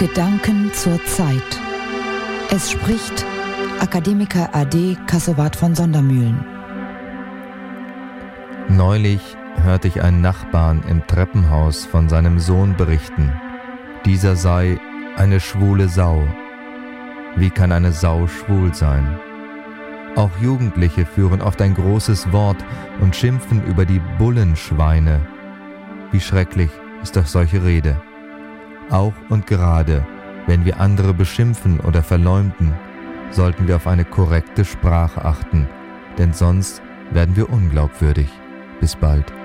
Gedanken zur Zeit. Es spricht Akademiker AD Kassowat von Sondermühlen. Neulich hörte ich einen Nachbarn im Treppenhaus von seinem Sohn berichten. Dieser sei eine schwule Sau. Wie kann eine Sau schwul sein? Auch Jugendliche führen oft ein großes Wort und schimpfen über die Bullenschweine. Wie schrecklich ist doch solche Rede. Auch und gerade, wenn wir andere beschimpfen oder verleumden, sollten wir auf eine korrekte Sprache achten, denn sonst werden wir unglaubwürdig. Bis bald.